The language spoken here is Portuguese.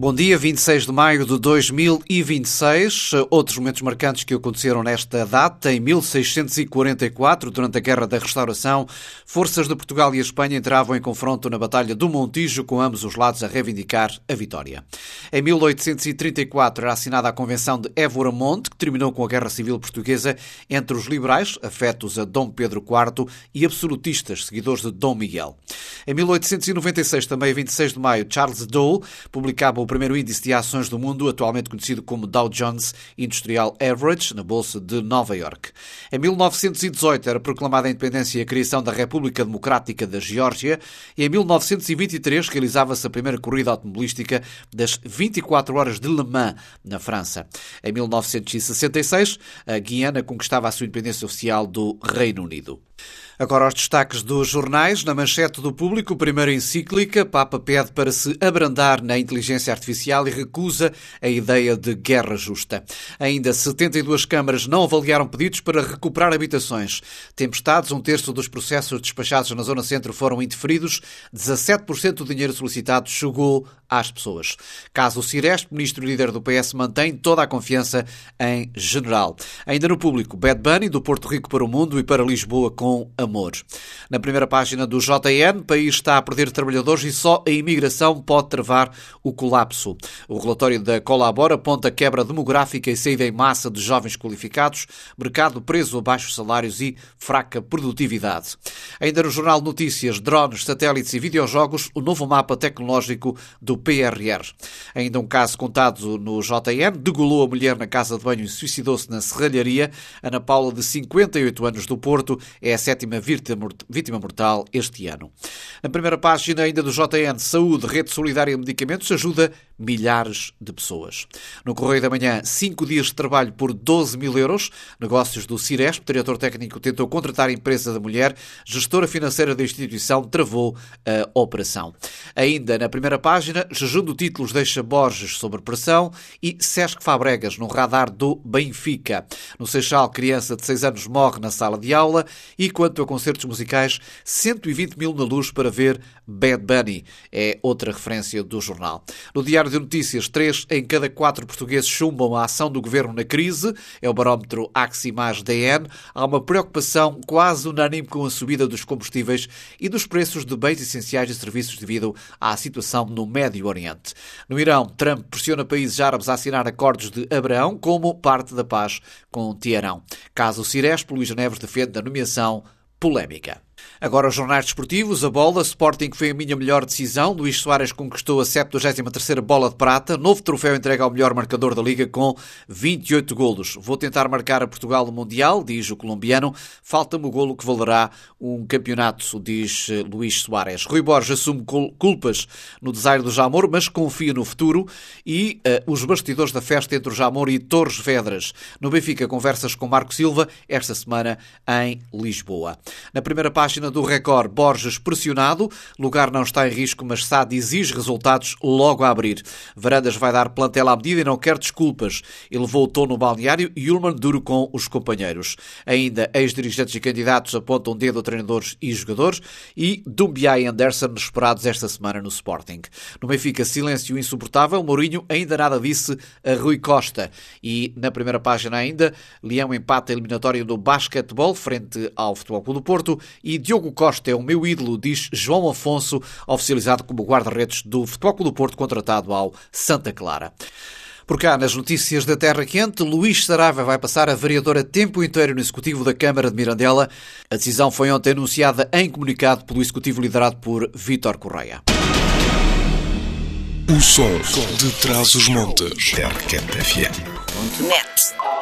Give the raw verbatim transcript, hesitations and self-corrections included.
Bom dia, vinte e seis de maio de dois mil e vinte e seis. Outros momentos marcantes que aconteceram nesta data. Em mil seiscentos e quarenta e quatro, durante a Guerra da Restauração, forças de Portugal e a Espanha entravam em confronto na Batalha do Montijo, com ambos os lados a reivindicar a vitória. Em mil oitocentos e trinta e quatro era assinada a Convenção de Évora Monte, que terminou com a Guerra Civil Portuguesa entre os liberais, afetos a Dom Pedro quarto, e absolutistas, seguidores de Dom Miguel. Em mil oitocentos e noventa e seis, também vinte e seis de maio, Charles Dow publicava o primeiro índice de ações do mundo, atualmente conhecido como Dow Jones Industrial Average, na Bolsa de Nova Iorque. Em mil novecentos e dezoito era proclamada a independência e a criação da República Democrática da Geórgia, e em mil novecentos e vinte e três realizava-se a primeira corrida automobilística das vinte e quatro horas de Le Mans, na França. Em mil novecentos e sessenta e seis, a Guiana conquistava a sua independência oficial do Reino Unido. Agora aos destaques dos jornais. Na manchete do Público, primeira encíclica, Papa pede para se abrandar na inteligência artificial e recusa a ideia de guerra justa. Ainda setenta e duas câmaras não avaliaram pedidos para recuperar habitações. Tempestades, um terço dos processos despachados na Zona Centro foram indeferidos, dezassete por cento do dinheiro solicitado chegou às pessoas. Caso Ciresp, ministro líder do P S, mantém toda a confiança em general. Ainda no Público, Bad Bunny, do Porto Rico para o mundo e para Lisboa com amor. Na primeira página do J N, o país está a perder trabalhadores e só a imigração pode travar o colapso. O relatório da Colabora aponta quebra demográfica e saída em massa de jovens qualificados, mercado preso a baixos salários e fraca produtividade. Ainda no Jornal Notícias, drones, satélites e videojogos, o novo mapa tecnológico do P R R. Ainda um caso contado no J N, degolou a mulher na casa de banho e suicidou-se na serralharia. Ana Paula, de cinquenta e oito anos, do Porto, é a sétima vítima mortal este ano. Na primeira página ainda do J N, Saúde, Rede Solidária de Medicamentos, ajuda milhares de pessoas. No Correio da Manhã, cinco dias de trabalho por doze mil euros. Negócios do Ciresp, diretor técnico tentou contratar a empresa da mulher, gestora financeira da instituição travou a operação. Ainda na primeira página, jejum de títulos deixa Borges sob pressão e Sesc Fabregas no radar do Benfica. No Seixal, criança de seis anos morre na sala de aula. E quanto a concertos musicais, cento e vinte mil na Luz para ver Bad Bunny. É outra referência do jornal. No Diário de Notícias, três em cada quatro portugueses chumbam a ação do governo na crise. É o barómetro Aximage-D N. Há uma preocupação quase unânime com a subida dos combustíveis e dos preços de bens essenciais e serviços devido à situação no Médio Oriente. No Irão, Trump pressiona países árabes a assinar acordos de Abraão como parte da paz com Teherão. Caso Ciresp, Luís Neves defende a nomeação polémica. Agora os jornais desportivos, a bola, Sporting foi a minha melhor decisão, Luís Soares conquistou a septuagésima terceira bola de prata, novo troféu entregue ao melhor marcador da Liga com vinte e oito golos. Vou tentar marcar a Portugal no Mundial, diz o colombiano, falta-me o golo que valerá um campeonato, diz Luís Soares. Rui Borges assume culpas no desaire do Jamor, mas confia no futuro e uh, os bastidores da festa entre o Jamor e Torres Vedras. No Benfica, conversas com Marco Silva, esta semana em Lisboa. Na primeira página do Record, Borges pressionado, lugar não está em risco, mas S A D exige resultados logo a abrir. Varandas vai dar plantel à medida e não quer desculpas. Elevou o tom no balneário e Ullmann duro com os companheiros. Ainda, ex-dirigentes e candidatos apontam dedo a treinadores e jogadores e Doumbia e Anderson esperados esta semana no Sporting. No Benfica, silêncio insuportável, Mourinho ainda nada disse a Rui Costa. E na primeira página ainda, Leão empata eliminatório do basquetebol frente ao Futebol Clube do Porto e Diogo Costa é o meu ídolo, diz João Afonso, oficializado como guarda-redes do Futebol Clube do Porto, contratado ao Santa Clara. Por cá, nas notícias da Terra Quente, Luís Saraiva vai passar a vereador a tempo inteiro no Executivo da Câmara de Mirandela. A decisão foi ontem anunciada em comunicado pelo Executivo liderado por Vítor Correia. O som de Trás-os-Montes. Terra Quente F M. Net.